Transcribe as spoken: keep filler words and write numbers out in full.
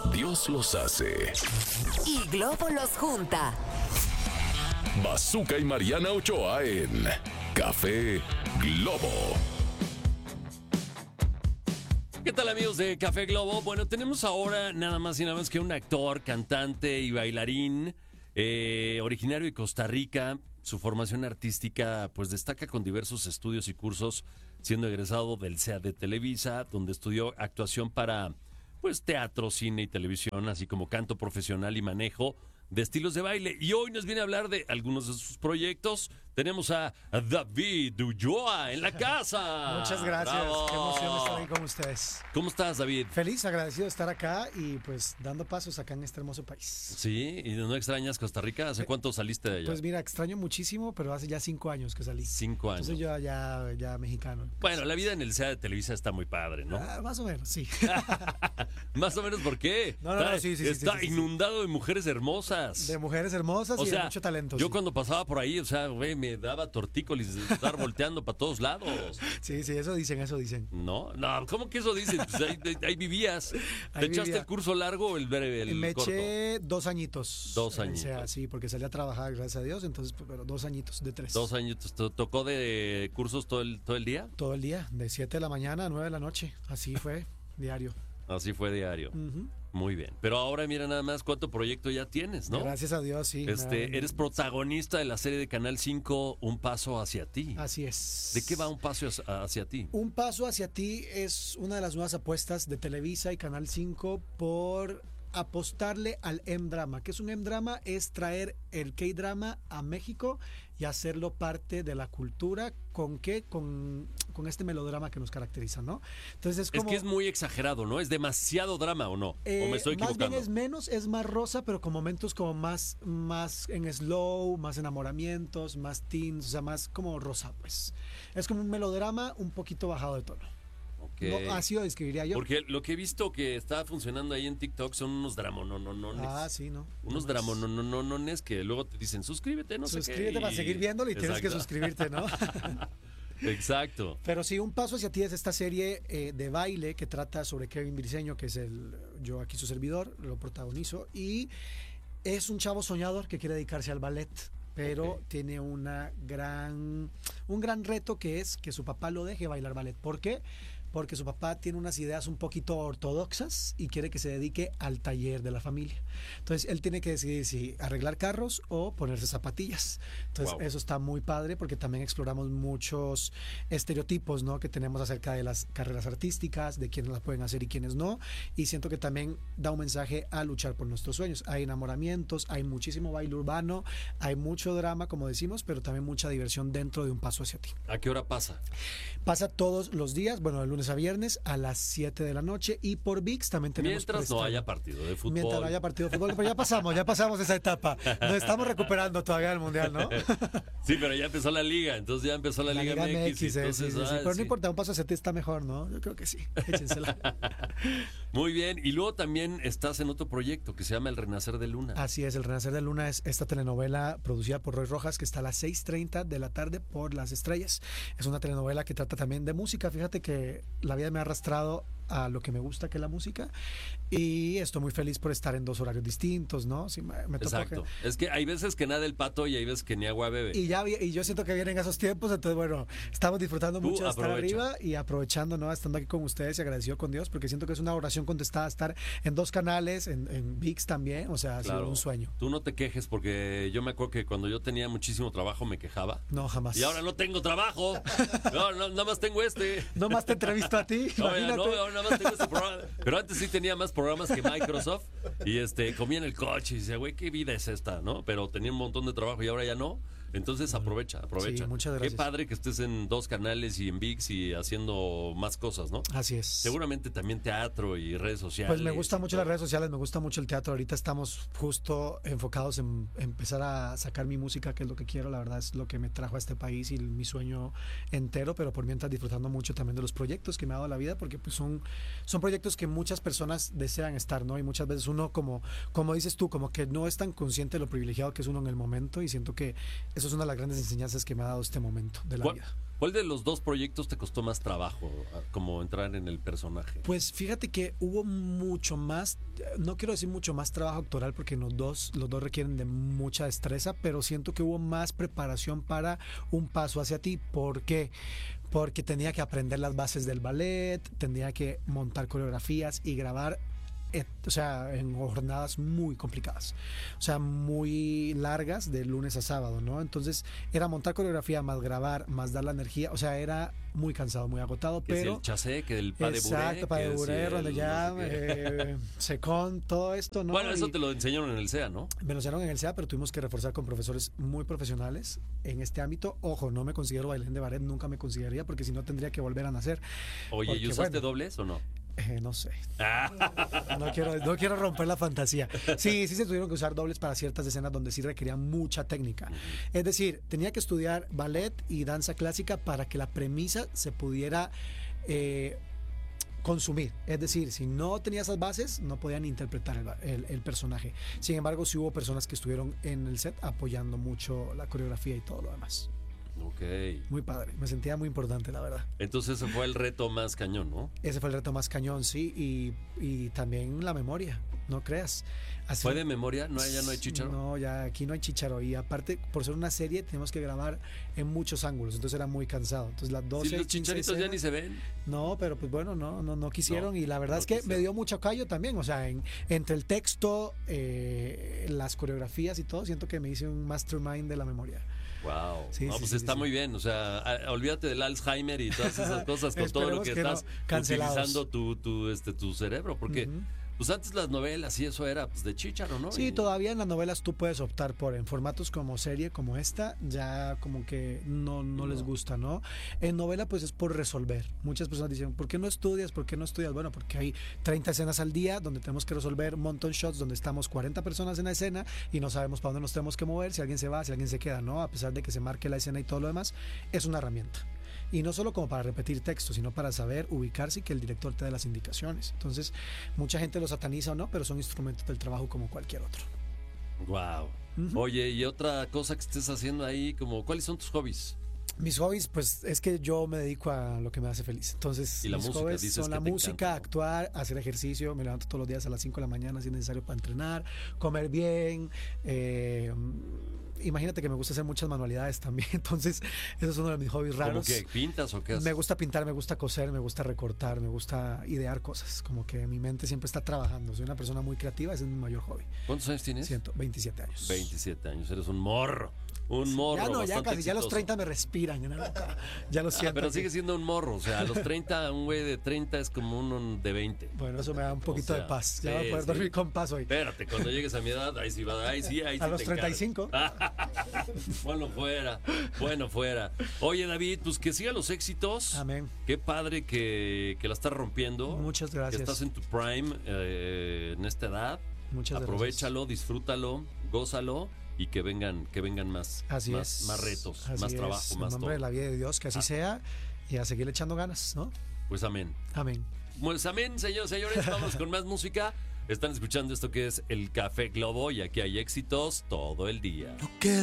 Dios los hace. Y Globo los junta. Bazooka y Mariana Ochoa en Café Globo. ¿Qué tal, amigos de Café Globo? Bueno, tenemos ahora nada más y nada más que un actor, cantante y bailarín eh, originario de Costa Rica. Su formación artística pues destaca con diversos estudios y cursos, siendo egresado del C E A de Televisa, donde estudió actuación para pues teatro, cine y televisión, así como canto profesional y manejo de estilos de baile. Y hoy nos viene a hablar de algunos de sus proyectos. Tenemos a David Ulloa en la casa. Muchas gracias. ¡Bravo! Qué emoción estar ahí con ustedes. ¿Cómo estás, David? Feliz, agradecido de estar acá y pues dando pasos acá en este hermoso país. Sí, ¿y no extrañas Costa Rica? ¿Hace cuánto saliste de allá? Pues mira, extraño muchísimo, pero hace ya cinco años que salí. Cinco años. Entonces yo ya, ya mexicano. Bueno, la vida en el C E A de Televisa está muy padre, ¿no? Ah, más o menos, sí. Más o menos, ¿por qué? No, no, está, no, sí, sí, sí, está sí, sí, sí. inundado de mujeres hermosas. De mujeres hermosas O y sea, de mucho talento. yo sí. cuando pasaba por ahí, o sea, güey, me daba tortícolis de estar volteando para todos lados. Sí, sí, eso dicen, eso dicen. No, no, ¿cómo que eso dicen? Pues ahí, ahí- ahí vivías. Ahí ¿Te echaste vivía. el curso largo o el breve, el Me corto? eché dos añitos. Dos en el C E A, añitos. sí, porque salí a trabajar, gracias a Dios, entonces, pues, bueno, dos añitos de tres. Dos años. ¿Te tocó de cursos todo el, todo el día? Todo el día, de siete de la mañana a nueve de la noche. Así fue, diario. Así fue diario. Ujú. Muy bien. Pero ahora mira nada más cuánto proyecto ya tienes, ¿no? Gracias a Dios, sí. me Este, han- eres protagonista de la serie de Canal cinco, Un Paso Hacia Ti. Así es. ¿De qué va Un Paso hacia, hacia Ti? Un paso hacia ti es una de las nuevas apuestas de Televisa y Canal cinco por apostarle al M-Drama. ¿Qué es un M-Drama? Es traer el K-Drama a México y hacerlo parte de la cultura. ¿Con qué? Con, con este melodrama que nos caracteriza, ¿no? Entonces es Es como... que es muy exagerado, ¿no? Es demasiado drama, ¿o no? Eh, ¿O me estoy más equivocando? bien es menos, es más rosa, pero con momentos como más, más en slow, más enamoramientos, más teens, o sea, más como rosa, pues. Es como un melodrama un poquito bajado de tono. Ok. No, así lo describiría yo. Porque lo que he visto que está funcionando ahí en TikTok son unos dramononones. Ah, sí, ¿no? Unos No más. dramononones que luego te dicen, suscríbete, no sé qué. Suscríbete para y- seguir viéndolo y tienes que Exacto. suscribirte, ¿no? Exacto. Pero sí, Un Paso Hacia Ti es esta serie eh, de baile que trata sobre Kevin Briseño, que es el yo aquí su servidor, lo protagonizo, y es un chavo soñador que quiere dedicarse al ballet, pero Ok. tiene una gran, un gran reto que es que su papá lo deje bailar ballet. ¿Por qué? Porque su papá tiene unas ideas un poquito ortodoxas y quiere que se dedique al taller de la familia. Entonces él tiene que decidir si arreglar carros o ponerse zapatillas. Entonces Wow. eso está muy padre porque también exploramos muchos estereotipos, ¿no?, que tenemos acerca de las carreras artísticas, de quiénes las pueden hacer y quiénes no. Y siento que también da un mensaje a luchar por nuestros sueños. Hay enamoramientos, hay muchísimo baile urbano, hay mucho drama, como decimos, pero también mucha diversión dentro de Un Paso Hacia Ti. ¿A qué hora pasa? Pasa todos los días, bueno, de lunes a viernes a las siete de la noche, y por V I X también tenemos Mientras no preestreno. haya partido de fútbol. Mientras no haya partido de fútbol, pero ya pasamos, ya pasamos esa etapa. Nos estamos recuperando todavía del Mundial, ¿no? Sí, pero ya empezó la liga, entonces ya empezó la, Liga, M X. eh, sí, entonces, sí, sí, ah, pero sí. no importa, Un Paso Hacia Ti está mejor, ¿no? Yo creo que sí, échensela. Muy bien, y luego también estás en otro proyecto que se llama El Renacer de Luna. Así es, El Renacer de Luna es esta telenovela producida por Roy Rojas que está a las seis treinta de la tarde por Las Estrellas. Es una telenovela que trata también de música. Fíjate que la vida me ha arrastrado a lo que me gusta, que es la música, y estoy muy feliz por estar en dos horarios distintos, ¿no? Sí, me, me tocó Exacto. que- Es que hay veces que nada el pato y hay veces que ni agua bebe. Y ya vi- y yo siento que vienen esos tiempos, entonces bueno, estamos disfrutando Tú mucho de estar aprovecha. arriba y aprovechando, ¿no? Estando aquí con ustedes y agradecido con Dios, porque siento que es una oración contestada estar en dos canales, en, en V I X también, o sea, ha sido Claro. un sueño. Tú no te quejes porque yo me acuerdo que cuando yo tenía muchísimo trabajo me quejaba. No, jamás. Y ahora no tengo trabajo. No, no, nada más tengo este. No más te entrevisto a ti, No, ya, imagínate. no, ahora nada más tengo este programa. Pero antes sí tenía más programas que Microsoft. Y este, comía en el coche y decía, güey, ¿qué vida es esta? ¿No? Pero tenía un montón de trabajo y ahora ya no. Entonces aprovecha, aprovecha. Sí, muchas Qué gracias. padre que estés en dos canales y en V I X y haciendo más cosas, ¿no? Así es. Seguramente también teatro y redes sociales. Pues me gusta y mucho todo. las redes sociales, me gusta mucho el teatro. Ahorita estamos justo enfocados en empezar a sacar mi música, que es lo que quiero. La verdad es lo que me trajo a este país y mi sueño entero, pero por mientras disfrutando mucho también de los proyectos que me ha dado la vida, porque pues son, son proyectos que muchas personas desean estar, ¿no? Y muchas veces uno, como, como dices tú, como que no es tan consciente de lo privilegiado que es uno en el momento, y siento que eso es una de las grandes enseñanzas que me ha dado este momento de la ¿Cuál, vida. cuál de los dos proyectos te costó más trabajo, ah, como entrar en el personaje? Pues fíjate que hubo mucho más, no quiero decir mucho más trabajo actoral porque los dos, los dos requieren de mucha destreza, pero siento que hubo más preparación para un paso hacia ti. ¿Por qué? Porque tenía que aprender las bases del ballet, tenía que montar coreografías y grabar, eh, o sea, en jornadas muy complicadas, o sea, muy largas de lunes a sábado, ¿no? Entonces era montar coreografía más grabar, más dar la energía, o sea, era muy cansado, muy agotado, Que pero... es el chasé, que el pas de bourrée. Exacto, pas de que es bourrée, el donde ya, no sé qué. eh, secón, todo esto, ¿no? Bueno, eso Y te lo enseñaron en el C E A, ¿no? me lo enseñaron en el C E A, pero tuvimos que reforzar con profesores muy profesionales en este ámbito. Ojo, no me considero bailarín de ballet, nunca me consideraría, porque si no tendría que volver a nacer. Oye, Porque, ¿y usaste bueno, dobles o no? Eh, no sé. No quiero, no quiero romper la fantasía. Sí, sí se tuvieron que usar dobles para ciertas escenas donde sí requerían mucha técnica. Es decir, tenía que estudiar ballet y danza clásica para que la premisa se pudiera eh, consumir. Es decir, si no tenía esas bases, no podían interpretar el, el, el personaje. Sin embargo, sí hubo personas que estuvieron en el set apoyando mucho la coreografía y todo lo demás. Ok. Muy padre. Me sentía muy importante, la verdad. Entonces ese fue el reto más cañón, ¿no? Ese fue el reto más cañón, sí. Y, y también la memoria, no creas. Así, ¿Fue de memoria? ¿No, ya no hay chícharo? No, ya aquí no hay chícharo. Y aparte, por ser una serie, tenemos que grabar en muchos ángulos. Entonces era muy cansado. Entonces las doce, Si los quince chicharitos ya escenas- ni se ven. No, pero pues bueno, no, no, no quisieron. No, y la verdad no es que quisieron. me dio mucho callo también. O sea, en, entre el texto, eh, las coreografías y todo, siento que me hice un mastermind de la memoria. Wow. Sí, no, sí, pues sí, está sí. muy bien. O sea, a- olvídate del Alzheimer y todas esas cosas con todo lo Esperemos que, que no. estás Cancelados. utilizando tu, tu, este, tu cerebro. Porque Ujú. pues antes las novelas y eso era pues de chícharo, ¿no? Sí, Y- todavía en las novelas tú puedes optar por en formatos como serie, como esta, ya como que no, no les No. gusta, ¿no? En novela pues es por resolver. Muchas personas dicen, ¿por qué no estudias? ¿Por qué no estudias? Bueno, porque hay treinta escenas al día donde tenemos que resolver un montón shots, donde estamos cuarenta personas en la escena y no sabemos para dónde nos tenemos que mover, si alguien se va, si alguien se queda, ¿no? A pesar de que se marque la escena y todo lo demás, es una herramienta. Y no solo como para repetir texto, sino para saber ubicarse y que el director te dé las indicaciones. Entonces, mucha gente lo sataniza o no, pero son instrumentos del trabajo como cualquier otro. Wow. Ujú. Oye, y otra cosa que estés haciendo ahí, como, ¿cuáles son tus hobbies? Mis hobbies, pues es que yo me dedico a lo que me hace feliz. Entonces, Y la mis música, hobbies dices son que la te música, encanta, ¿no? actuar, hacer ejercicio. Me levanto todos los días a las cinco de la mañana si es necesario para entrenar, comer bien. eh, imagínate que me gusta hacer muchas manualidades también. Entonces, eso es uno de mis hobbies ¿Cómo raros. que pintas o qué haces? Me gusta pintar, me gusta coser, me gusta recortar, me gusta idear cosas. Como que mi mente siempre está trabajando. Soy una persona muy creativa, ese es mi mayor hobby. ¿Cuántos años tienes? Siento, veintisiete años. veintisiete años, eres un morro. Un morro. Ya no, ya bastante casi, ya los exitoso. treinta me respiran. Ya, no- ya lo Ah, siento. pero que- sigue siendo un morro. O sea, a los treinta, un güey de treinta es como uno de veinte. Bueno, eso me da un poquito O sea, de paz. Ya sí, voy a poder sí. dormir con paz hoy. Espérate, cuando llegues a mi edad, ahí sí va, ahí sí, ahí sí A los te treinta y encargo. cinco. Bueno, fuera, bueno, fuera. Oye, David, pues que sigan los éxitos. Amén. Qué padre que, que la estás rompiendo. Muchas gracias. Que estás en tu prime eh, en esta edad. Muchas Aprovechalo, disfrútalo, gózalo y que vengan, que vengan más, gracias. Así más, es. más retos, Así más es. trabajo, En más nombre todo. de la vida de Dios, que así Ah. sea y a seguir echando ganas, ¿no? Pues amén. Amén. Pues amén, señores, señores. Vamos con más música. Están escuchando esto que es el Café Globo y aquí hay éxitos todo el día.